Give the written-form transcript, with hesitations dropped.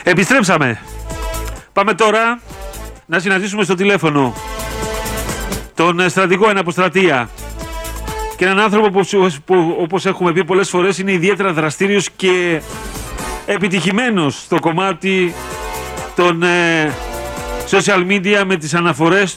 Επιστρέψαμε. Πάμε τώρα να συναντήσουμε στο τηλέφωνο τον στρατηγό εν αποστρατεία και έναν άνθρωπο που όπως έχουμε πει πολλές φορές είναι ιδιαίτερα δραστήριος και επιτυχημένος στο κομμάτι των social media με τις αναφορές